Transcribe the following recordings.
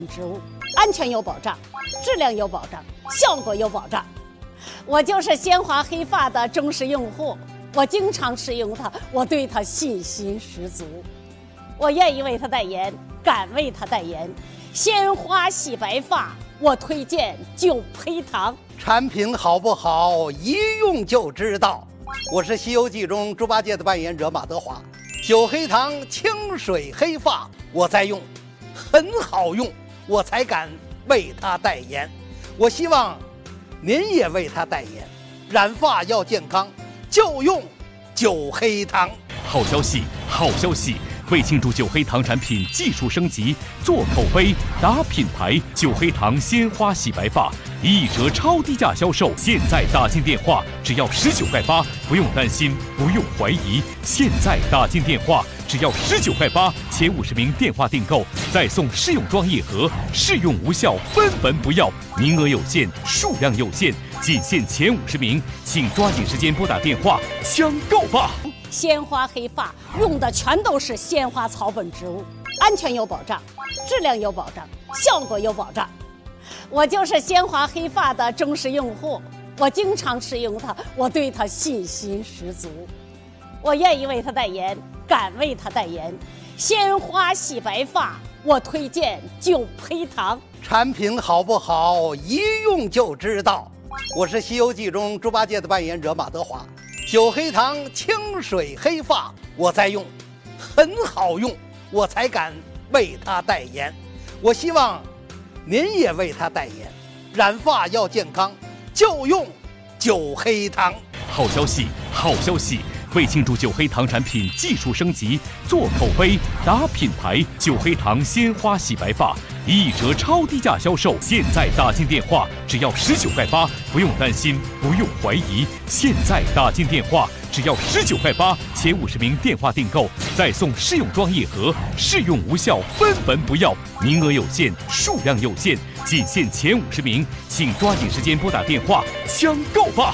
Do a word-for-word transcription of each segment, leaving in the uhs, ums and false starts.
植物，安全有保障，质量有保障，效果有保障。我就是鲜花黑发的忠实用户，我经常使用它，我对它信心十足。我愿意为它代言，敢为它代言。鲜花洗白发，我推荐九黑糖。 产品好不好，一用就知道。我是《西游记》中猪八戒的扮演者马德华。九黑糖清水黑发，我在用，很好用，我才敢为它代言。我希望您也为它代言。染发要健康，就用九黑糖。 好消息，好消息！为庆祝九黑糖产品技术升级，做口碑、打品牌，九黑糖鲜花洗白发一折超低价销售。现在打进电话只要十九块八，不用担心，不用怀疑。现在打进电话只要十九块八，前五十名电话订购再送试用装一盒，试用无效分文不要，名额有限，数量有限，仅限前五十名，请抓紧时间拨打电话抢购吧！ 鲜花黑发用的全都是鲜花草本植物，安全有保障，质量有保障，效果有保障。我就是鲜花黑发的忠实用户，我经常使用它，我对它信心十足。我愿意为它代言，敢为它代言。鲜花洗白发，我推荐九黑糖。 产品好不好，一用就知道。我是《西游记》中猪八戒的扮演者马德华。九黑糖清水黑发，我在用，很好用，我才敢为它代言。我希望您也为它代言。染发要健康，就用九黑糖。 好消息，好消息！为庆祝九黑糖产品技术升级，做口碑、打品牌，九黑糖鲜花洗白发一折超低价销售。现在打进电话只要十九块八，不用担心，不用怀疑。现在打进电话只要十九块八，前五十名电话订购再送试用装一盒，试用无效分文不要，名额有限，数量有限，仅限前五十名，请抓紧时间拨打电话抢购吧！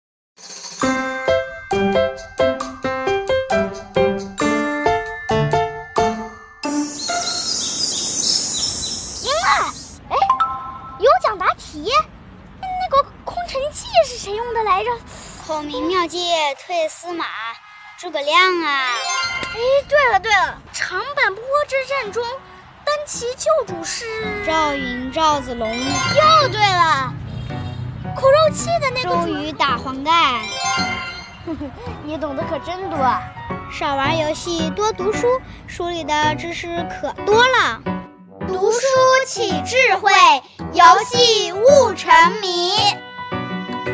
谁用的来着？ 孔明妙计退司马，诸葛亮啊！ 哎，对了对了，长坂坡之战中，单骑救主是赵云、赵子龙。 又对了，苦肉计的那个周瑜打黄盖。 你懂得可真多。 少玩游戏，多读书，书里的知识可多了。 读书起智慧，游戏悟沉迷。